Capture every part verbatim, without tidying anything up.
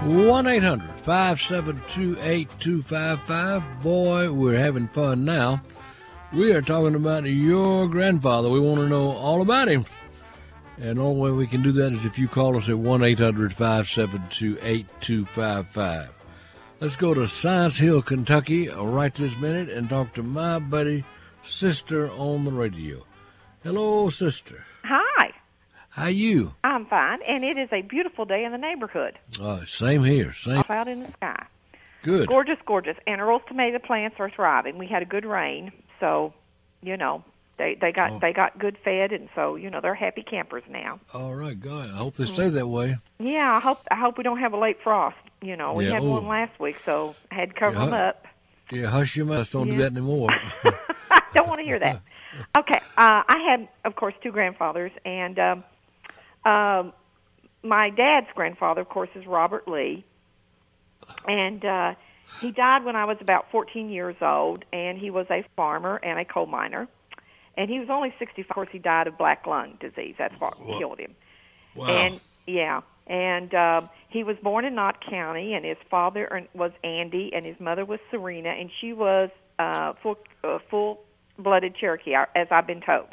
one eight hundred five seven two eight two five five. Boy, we're having fun now. We are talking about your grandfather. We want to know all about him. And the only way we can do that is if you call us at one eight hundred five seven two eight two five five. Let's go to Science Hill, Kentucky right this minute and talk to my buddy, Sister on the radio. Hello, Sister. Hi. How you? I'm fine, and it is a beautiful day in the neighborhood. Uh, same here. Same. Cloud in the sky. Good. Gorgeous, gorgeous. And Earl's tomato plants are thriving. We had a good rain, so, you know, they, they got Oh. they got good fed, and so, you know, they're happy campers now. All right, God. I hope they stay that way. Yeah, I hope I hope we don't have a late frost. You know, we Yeah, had oh. one last week, so I had to cover Yeah. them up. Yeah, hush your mouth. Don't Yeah. do that anymore. I don't want to hear that. Okay, uh, I had, of course, two grandfathers, and um, um, my dad's grandfather, of course, is Robert Lee, and uh, he died when I was about fourteen years old, and he was a farmer and a coal miner, and he was only sixty-five. Of course, he died of black lung disease. That's what Wow. killed him. Wow. And yeah, and um, he was born in Knott County, and his father was Andy, and his mother was Serena, and she was uh, full uh, full-blooded Cherokee, as I've been told.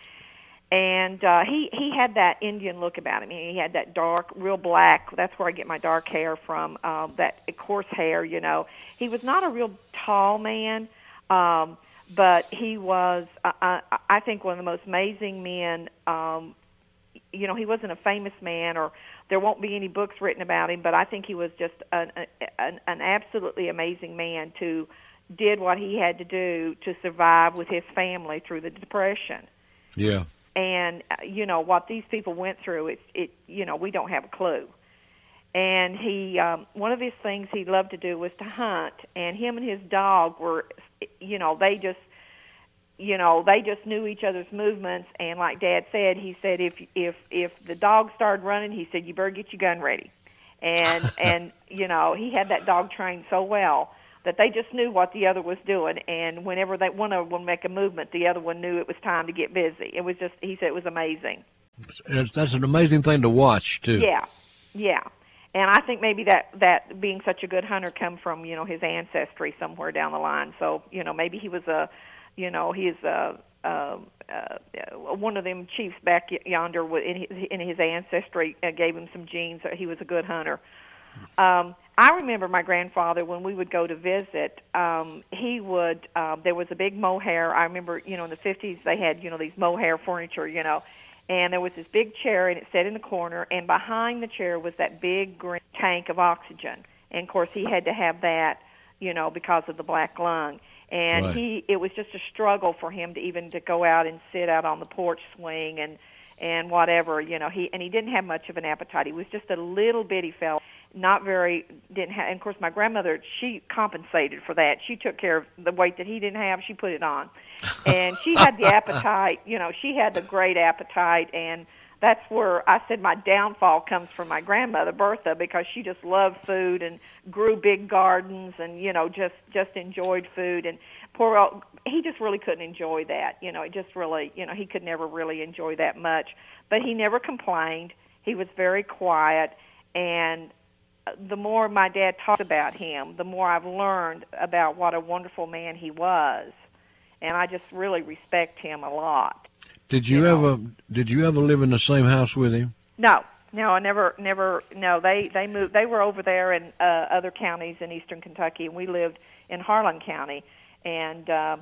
And uh, he he had that Indian look about him. He had that dark, real black. That's where I get my dark hair from. Uh, that coarse hair, you know. He was not a real tall man, um, but he was, uh, I, I think, one of the most amazing men. Um, you know, he wasn't a famous man, or there won't be any books written about him. But I think he was just an an, an absolutely amazing man to did what he had to do to survive with his family through the Depression. Yeah. And, uh, you know, what these people went through, it, it, you know, we don't have a clue. And he, um, one of his things he loved to do was to hunt. And him and his dog were, you know, they just, you know, they just knew each other's movements. And like Dad said, he said, if if if the dog started running, he said, you better get your gun ready. And, and you know, he had that dog trained so well that they just knew what the other was doing, and whenever they one of them would make a movement, the other one knew it was time to get busy. It was just, he said it was amazing. It's, that's an amazing thing to watch, too. Yeah, yeah. And I think maybe that, that being such a good hunter come from, you know, his ancestry somewhere down the line. So, you know, maybe he was a, you know, he's a, uh, uh, one of them chiefs back yonder in his, in his ancestry uh, gave him some genes. So he was a good hunter. Um, I remember my grandfather, when we would go to visit, um, he would, uh, there was a big mohair. I remember, you know, in the fifties, they had, you know, these mohair furniture, you know, and there was this big chair, and it sat in the corner, and behind the chair was that big green tank of oxygen. And, of course, he had to have that, you know, because of the black lung. And Right. he, it was just a struggle for him to even to go out and sit out on the porch swing and, and whatever, you know, he, and he didn't have much of an appetite. He was just a little bitty fella. Not very, didn't have, and of course my grandmother, she compensated for that. She took care of the weight that he didn't have, she put it on. And she had the appetite, you know, she had the great appetite, and that's where I said my downfall comes from my grandmother, Bertha, because she just loved food and grew big gardens and, you know, just, just enjoyed food. And poor old, he just really couldn't enjoy that, you know, it just really, you know, he could never really enjoy that much. But he never complained. He was very quiet, and the more my dad talked about him, the more I've learned about what a wonderful man he was, and I just really respect him a lot. Did you, you know. ever did you ever live in the same house with him? No, no, I never, never. No, they they moved. They were over there in uh, other counties in eastern Kentucky, and we lived in Harlan County, and uh,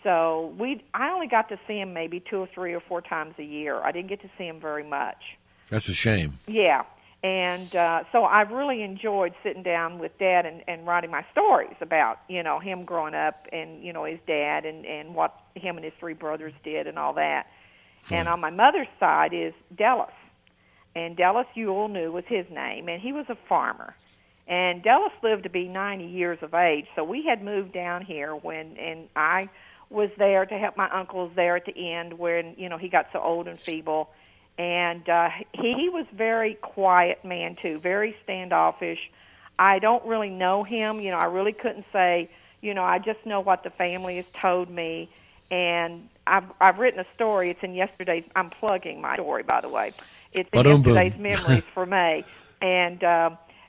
so we. I only got to see him maybe two or three or four times a year. I didn't get to see him very much. That's a shame. Yeah. And uh, so I've really enjoyed sitting down with Dad and, and writing my stories about, you know, him growing up and, you know, his dad and, and what him and his three brothers did and all that. Fun. And on my mother's side is Dallas. And Dallas Ewell New was his name, and he was a farmer. And Dallas lived to be ninety years of age, so we had moved down here when, and I was there to help my uncles there at the end when, you know, he got so old and feeble. And uh, he, he was very quiet man, too, very standoffish. I don't really know him. You know, I really couldn't say, you know, I just know what the family has told me. And I've, I've written a story. It's in yesterday's, I'm plugging my story, by the way. It's in Ba-dum-bum. yesterday's Memories for May. And uh,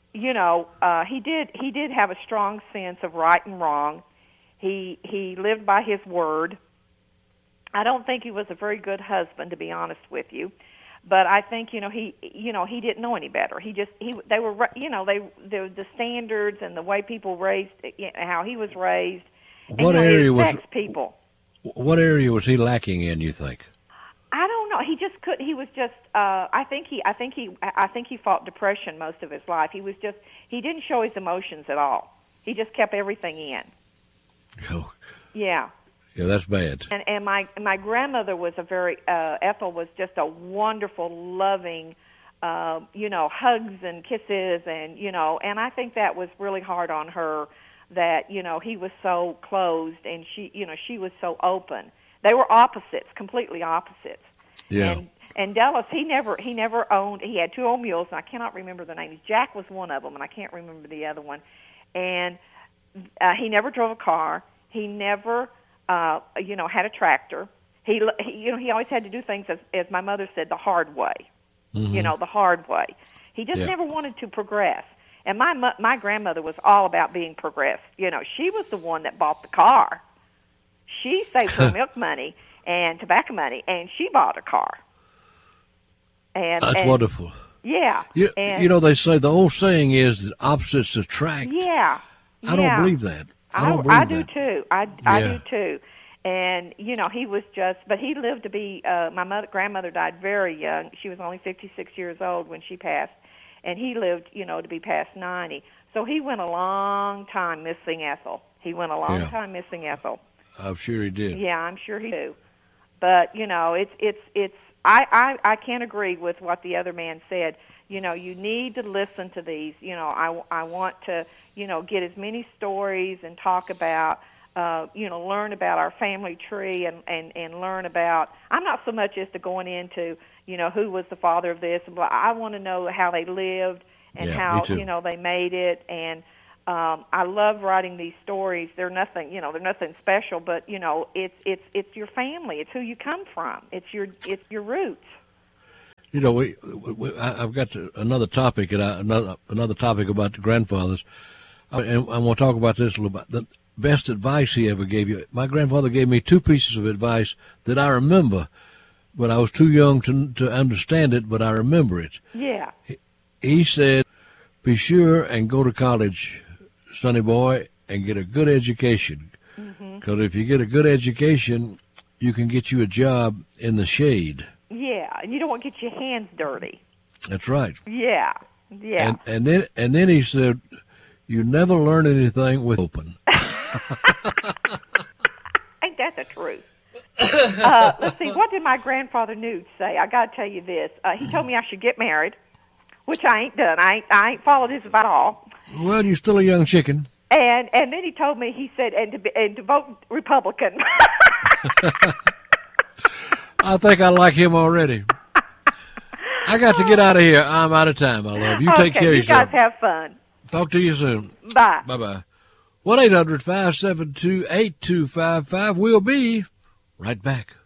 you know, uh, he did he did have a strong sense of right and wrong. He he lived by his word. I don't think he was a very good husband, to be honest with you, but I think you know he you know he didn't know any better. He just he they were you know they the the standards and the way people raised, you know, how he was raised. And, What you know, area he was respects people? What area was he lacking in, you think? I don't know. He just could. He was just. Uh, I think he. I think he. I think he fought depression most of his life. He was just. He didn't show his emotions at all. He just kept everything in. Oh, Yeah. yeah, that's bad. And and my my grandmother was a very. Uh, Ethel was just a wonderful, loving. Uh, you know, hugs and kisses, and you know, and I think that was really hard on her. That you know he was so closed, and she. You know, she was so open. They were opposites, completely opposites. Yeah. And, and Dallas, he never he never owned. He had two old mules, and I cannot remember the names. Jack was one of them, and I can't remember the other one. And uh, he never drove a car. He never, uh, you know, had a tractor. He, he, you know, he always had to do things as, as my mother said, the hard way. Mm-hmm. You know, the hard way. He just Yeah. never wanted to progress. And my mo- my grandmother was all about being progressed. You know, she was the one that bought the car. She saved her milk money and tobacco money, and she bought a car. And That's and, wonderful. Yeah. You, and, you know, they say the old saying is that opposites attract. Yeah. I don't yeah. believe that. I I, don't believe I do that. too. I, I Yeah. do too. And you know, he was just, but he lived to be. Uh, my mother, grandmother died very young. She was only fifty-six years old when she passed, and he lived, you know, to be past ninety. So he went a long time missing Ethel. He went a long Yeah. time missing Ethel. I'm sure he did. Yeah, I'm sure he do. But you know, it's it's it's. I, I I can't agree with what the other man said. You know, you need to listen to these. You know, I I want to you know get as many stories and talk about. Uh, you know, learn about our family tree and, and, and learn about, I'm not so much as to going into, you know, who was the father of this. But I want to know how they lived and Yeah, me how, too. you know, they made it. And um, I love writing these stories. They're nothing, you know, they're nothing special, but, you know, it's it's it's your family. It's who you come from. It's your it's your roots. You know, we, we I- I've got to, another topic, and I, another another topic about the grandfathers, Uh, and I'm going to talk about this a little bit. The best advice he ever gave you. My grandfather gave me two pieces of advice that I remember, but I was too young to to understand it, but I remember it. Yeah. He said, "Be sure and go to college, sonny boy, and get a good education. Because Mm-hmm. if you get a good education, you can get you a job in the shade." Yeah, and you don't want to get your hands dirty. That's right. Yeah. Yeah. And and then and then he said, "You never learn anything with open." Ain't that the truth? uh, let's see, what did my grandfather Nude say? I got to tell you this. Uh, he told me I should get married, which I ain't done. I ain't, I ain't followed his advice at all. Well, you're still a young chicken. And and then he told me, he said, and to, be, and to vote Republican. I think I like him already. I got to get out of here. I'm out of time, my love. You take okay, care of you yourself. guys have fun. Talk to you soon. Bye. Bye-bye. one eight hundred five seven two eight two five five. We'll be right back.